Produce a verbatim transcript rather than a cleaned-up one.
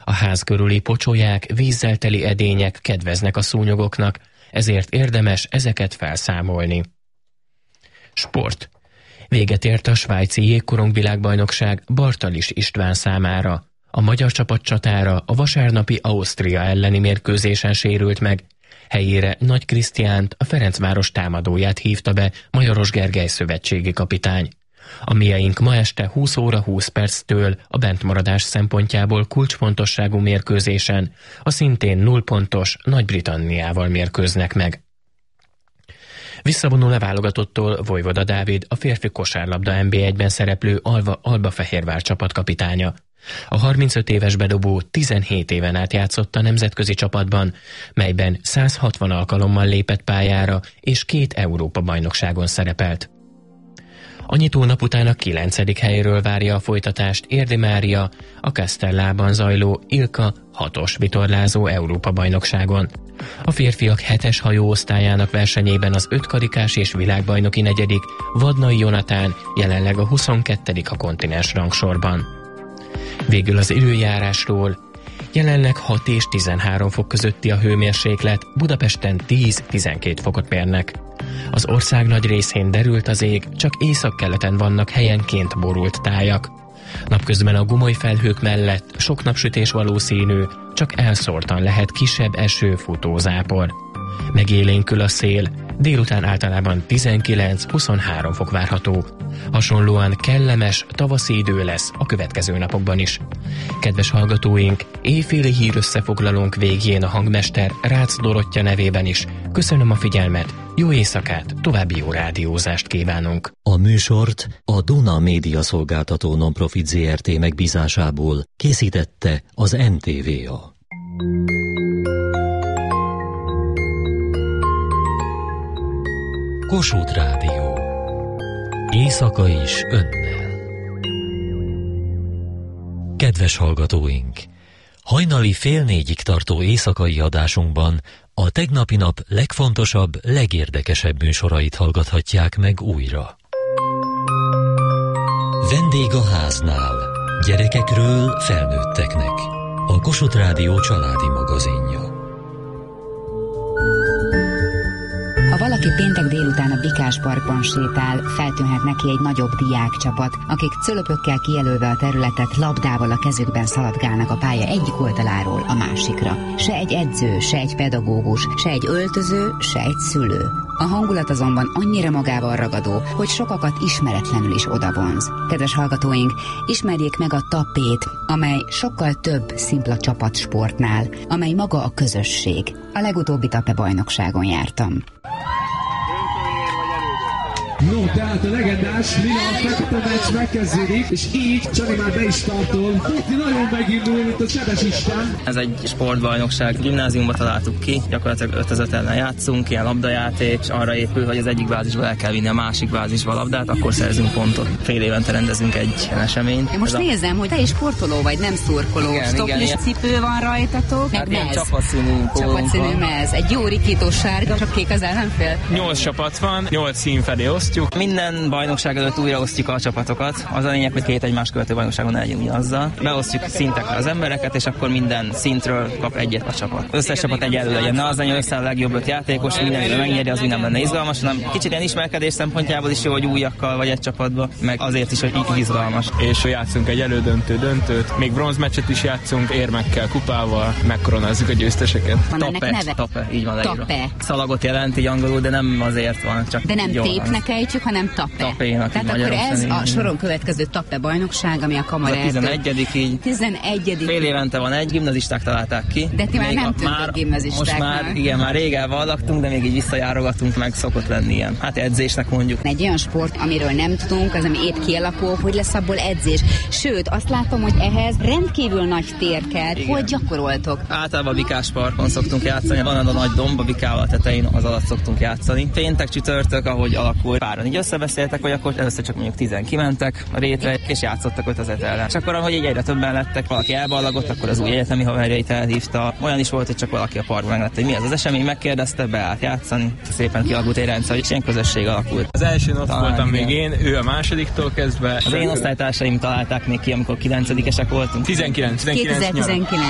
A ház körüli pocsolyák, vízzel teli edények kedveznek a szúnyogoknak, ezért érdemes ezeket felszámolni. Sport. Véget ért a svájci jégkorongvilágbajnokság Bartalis István számára. A magyar csapat csatára a vasárnapi Ausztria elleni mérkőzésen sérült meg. Helyére Nagy Krisztiánt, a Ferencváros támadóját hívta be Majoros Gergely szövetségi kapitány. A mieink ma este húsz óra húsz perctől a bentmaradás szempontjából kulcsfontosságú mérkőzésen a szintén null pontos Nagy-Britanniával mérkőznek meg. Visszavonul a válogatottól Vojvoda Dávid, a férfi kosárlabda en bé egyben szereplő Alba, Albafehérvár csapatkapitánya. A harmincöt éves bedobó tizenhét éven át játszott a nemzetközi csapatban, melyben száz hatvan alkalommal lépett pályára és két Európa-bajnokságon szerepelt. A nyitónap után a kilencedik helyről várja a folytatást Érdi Mária, a Castellában zajló Ilka hatos vitorlázó Európa-bajnokságon. A férfiak hetes hajóosztályának versenyében az ötkarikás és világbajnoki negyedik Vadnai Jonatán jelenleg a huszonkettedik a kontinens rangsorban. Végül az időjárásról. Jelenleg hat és tizenhárom fok közötti a hőmérséklet, Budapesten tíz-tizenkét fokot mérnek. Az ország nagy részén derült az ég, csak északkeleten vannak helyenként borult tájak. Napközben a gomoly felhők mellett sok napsütés valószínű, csak elszórtan lehet kisebb eső, futózápor. Megélénkül a szél, délután általában tizenkilenc-huszonhárom fok várható. Hasonlóan kellemes, tavaszi idő lesz a következő napokban is. Kedves hallgatóink, éjféli hírösszefoglalónk végén a hangmester Rácz Dorottya nevében is köszönöm a figyelmet, jó éjszakát, további jó rádiózást kívánunk. A műsort a Duna Média Szolgáltató Nonprofit zé er té megbízásából készítette az en té vé á. Kossuth Rádió. Éjszaka is önnel. Kedves hallgatóink! Hajnali fél négyig tartó éjszakai adásunkban a tegnapi nap legfontosabb, legérdekesebb műsorait hallgathatják meg újra. Vendég a háznál. Gyerekekről felnőtteknek. A Kossuth Rádió családi magazinja. Ha valaki péntek délután a Bikás Parkban sétál, feltűnhet neki egy nagyobb diákcsapat, akik cölöpökkel kijelölve a területet labdával a kezükben szaladgálnak a pálya egyik oldaláról a másikra. Se egy edző, se egy pedagógus, se egy öltöző, se egy szülő. A hangulat azonban annyira magával ragadó, hogy sokakat ismeretlenül is odavonz. Kedves hallgatóink, ismerjék meg a Tapét, amely sokkal több szimpla csapatsportnál, amely maga a közösség. A legutóbbi Tape bajnokságon jártam. No, tehát a legendás Milan Fekete meccs megkezdődik, és így Csani már be is tartol. Puti nagyon megindul, mint a sebes Isten. Ez egy sportbajnokság, gimnáziumban találtuk ki, gyakorlatilag öt ellen játszunk, ilyen labdajáték, és arra épül, hogy az egyik bázisba el kell vinni a másik bázisba a labdát, akkor szerzünk pontot. Fél évente rendezünk egy eseményt. Én most ez nézem, a... hogy te is sportoló vagy, nem szurkoló. Stoplis cipő van rajtatok, meg hát mez. Csapatszínű Csapatszínű mez. Egy jó rikítós sárga, csak kék az ellenfél. Nyolc csapat van, nyolc szín felé osztjuk. Minden bajnokság előtt újraosztjuk a csapatokat. Az a lényeg, hogy két egymás követő bajnokságon ne legyünk ugyanazzal. Beosztjuk szintekre az embereket, és akkor minden szintről kap egyet a csapat. Összes csapat egyenlő legyen. Ne az legyen össze a legjobb öt játékos, mindenről megnyeri, az úgy nem lenne izgalmas, hanem kicsit ilyen ismerkedés szempontjából is jó, hogy újakkal vagy egy csapatba, meg azért is, hogy így izgalmas. És játszunk egy elődöntő döntőt, még bronzmeccset is játszunk, érmekkel, kupával, megkoronázzuk a győzteseket. Tape, tape, így van leírva. Szalagot jelent így angolul, de nem azért van, csak de nem tépnek ejtjük, hanem Tape. Tapénak, tehát akkor ez a soron következő Tape bajnokság, ami a kamara a tizenegyedik így. tizenegyedik Fél évente van egy, gimnazisták találták ki. De ti már nem tűntök gimnazistáknál. Most már, igen, már régel laktunk, de még így visszajárogatunk, meg szokott lenni ilyen. Hát edzésnek mondjuk. Egy olyan sport, amiről nem tudunk, az, ami épp kialakul, hogy lesz abból edzés. Sőt, azt látom, hogy ehhez rendkívül nagy tér kell. Igen. Hogy gyakoroltok? Általában a Bikás Parkon szoktunk játszani, van a nagy domb, a Bikával tetején, az alatt szoktunk játszani. Péntek, csütörtök, ahogy alakul, páran így összebeszéltek, hogy akkor először csak mondjuk tizen kimentek a rétre, és játszottak ötözet ellen. És akkor, ahogy így egyre többen lettek, valaki elballagott, akkor az új egyetemi haverjait elhívta. Olyan is volt, hogy csak valaki a parkban meglett, hogy mi az az esemény, megkérdezte, beállt játszani. Szépen kialakult egy rendszer, és ilyen közösség alakult. Az elsőn ott Talán voltam igen. még én, ő a másodiktól kezdve. Az én osztálytársaim találták még ki, amikor kilencedikesek voltunk. tizenkilenc, tizenkilenc kétezer-tizenkilenc